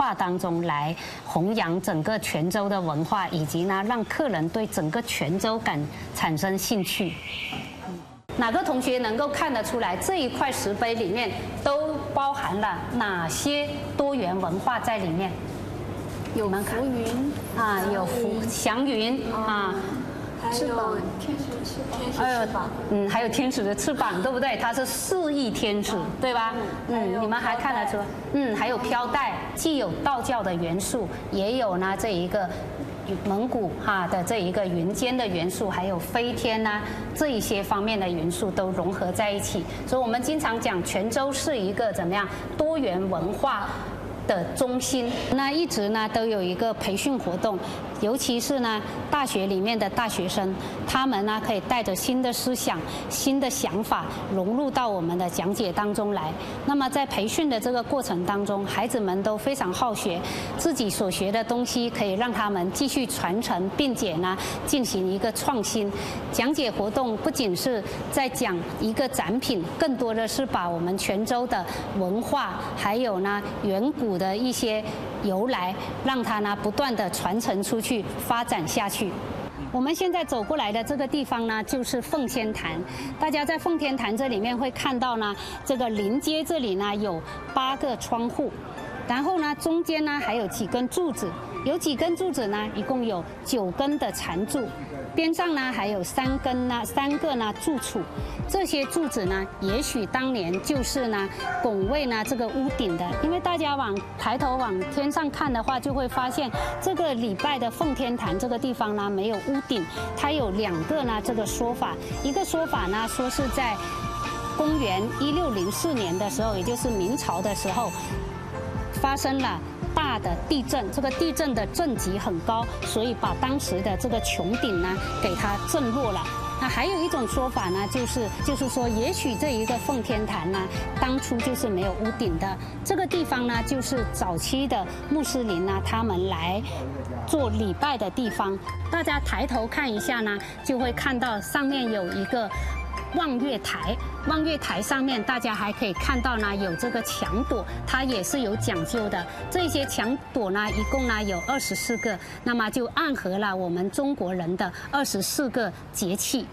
化当中来弘扬整个泉州的文化，以及呢让客人对整个泉州感产生兴趣。哪个同学能够看得出来这一块石碑里面都包含了哪些多元文化在里面？ 有浮云啊，有祥云啊。 还有天使翅膀， 还有天使的翅膀，对不对？它是4翼天使，对吧？你们还看得出？还有飘带，既有道教的元素，也有呢这一个蒙古的这一个云间的元素，还有飞天呐这一些方面的元素都融合在一起。所以我们经常讲泉州是一个怎么样多元文化的中心。那一直呢都有一个培训活动。 尤其是呢，大学里面的大学生，他们呢可以带着新的思想、新的想法融入到我们的讲解当中来。那么在培训的这个过程当中，孩子们都非常好学，自己所学的东西可以让他们继续传承，并且呢进行一个创新。讲解活动不仅是在讲一个展品，更多的是把我们泉州的文化，还有呢远古的一些由来，让它呢不断的传承出去。 发展下去。我们现在走过来的这个地方呢，就是奉仙坛。大家在奉天坛这里面会看到呢，这个临街这里呢有8个窗户，然后呢中间呢还有几根柱子，有几根柱子呢，一共有9根的缠柱。 边上呢还有3个呢柱础，这些柱子呢，也许当年就是呢拱卫呢这个屋顶的。因为大家抬头往天上看的话，就会发现这个礼拜的奉天坛这个地方呢没有屋顶，它有2个呢这个说法。一个说法呢说是在公元1604年的时候，也就是明朝的时候，发生了 大的地震，这个地震的震级很高，所以把当时的这个穹顶呢给它震落了。那还有一种说法呢，就是说，也许这一个奉天坛呢，当初就是没有屋顶的。这个地方呢，就是早期的穆斯林呢，他们来做礼拜的地方。大家抬头看一下呢，就会看到上面有一个 望月台，望月台上面大家还可以看到呢，有这个墙垛，它也是有讲究的。这些墙垛呢，一共呢有24个，那么就暗合了我们中国人的24个节气。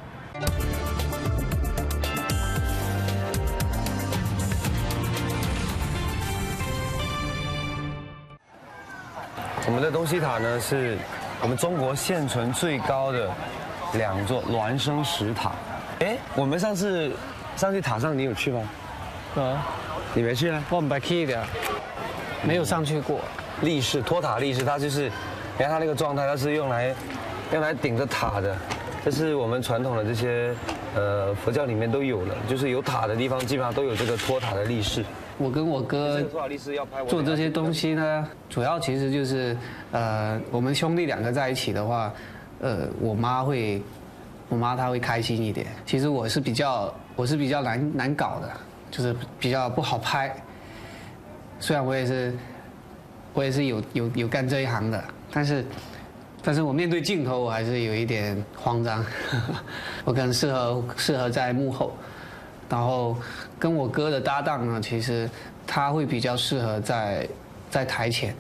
我们的东西塔呢，是我们中国现存最高的2座孪生石塔。 哎，我们上次上去塔上，你有去吗？你没去啊？ 我没去的，没有上去过。 立式托塔立式，它就是，你看它那个状态，它是用来顶着塔的。这是我们传统的这些佛教里面都有的，就是有塔的地方基本上都有这个托塔的立式。 我跟我哥做这些东西呢，主要其实就是我们兄弟2个在一起的话，我妈她会开心一点。其实我是比较难搞的，就是比较不好拍。虽然我也是有干这一行的，但是我面对镜头我还是有一点慌张。我可能适合在幕后，然后跟我哥的搭档呢，其实他会比较适合在台前。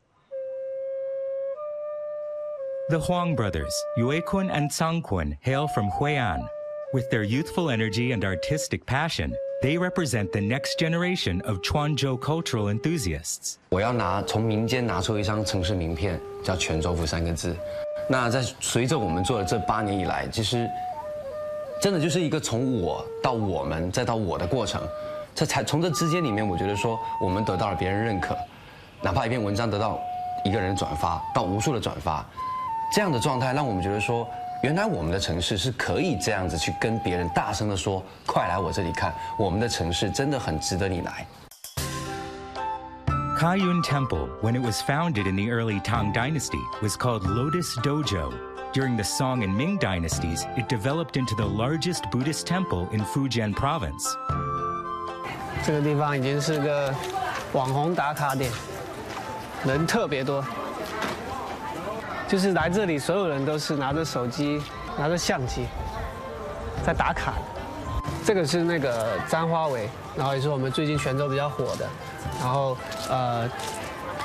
The Huang brothers, Yue Kun and Sang Kun, hail from Hui'an. With their youthful energy and artistic passion, they represent the next generation of Quanzhou cultural enthusiasts. 我要从民间拿出一张城市名片，叫泉州府3个字。那随着我们做的这8年以来，其实真的就是一个从我到我们再到我的过程。从这之间里面，我觉得说我们得到了别人认可，哪怕一篇文章得到1个人转发，到无数的转发。 这样的状态让我们觉得说，原来我们的城市是可以这样子去跟别人大声的说，快来我这里看，我们的城市真的很值得你来。 Kaiyun Temple, when it was founded in the early Tang Dynasty, was called Lotus Dojo. During the Song and Ming dynasties, it developed into the largest Buddhist temple in Fujian province. 这个地方已经是个网红打卡点，人特别多。 就是来这里，所有人都是拿着手机、拿着相机在打卡的。这个是那个簪花围，然后也是我们最近泉州比较火的。然后